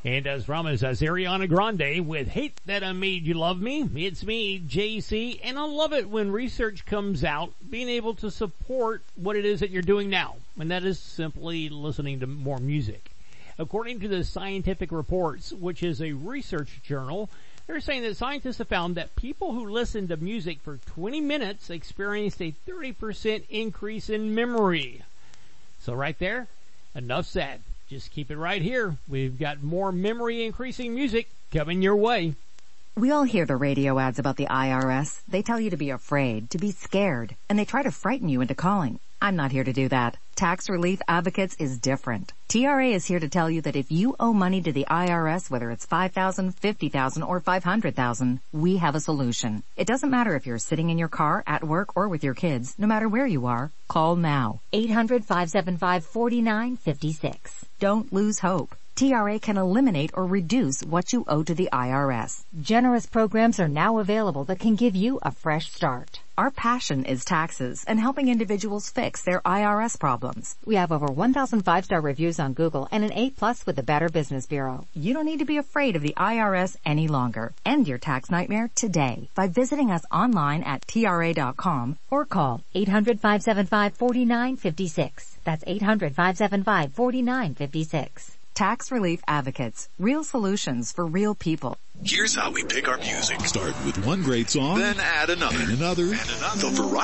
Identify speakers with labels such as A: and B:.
A: And as promised, as Ariana Grande with Hate That I Made You Love Me. It's me, JC, and I love it when research comes out being able to support what it is that you're doing now. And that is simply listening to more music. According to the Scientific Reports, which is a research journal, they're saying that scientists have found that people who listen to music for 20 minutes experienced a 30% increase in memory. So right there, enough said. Just keep it right here. We've got more memory-increasing music coming your way.
B: We all hear the radio ads about the IRS. They tell you to be afraid, to be scared, and they try to frighten you into calling. I'm not here to do that. Tax Relief Advocates is different. TRA is here to tell you that if you owe money to the IRS, whether it's $5,000, $50,000, or $500,000, we have a solution. It doesn't matter if you're sitting in your car, at work, or with your kids. No matter where you are, call now. 800-575-4956. Don't lose hope. TRA can eliminate or reduce what you owe to the IRS.
C: Generous programs are now available that can give you a fresh start.
B: Our passion is taxes and helping individuals fix their IRS problems.
C: We have over 1,000 5-star reviews on Google and an A+ with the Better Business Bureau.
B: You don't need to be afraid of the IRS any longer. End your tax nightmare today by visiting us online at TRA.com
C: or call 800-575-4956. That's 800-575-4956.
B: Tax Relief Advocates. Real solutions for real people.
D: Here's how we pick our music.
E: Start with one great song,
D: then add another.
E: And another.
D: The variety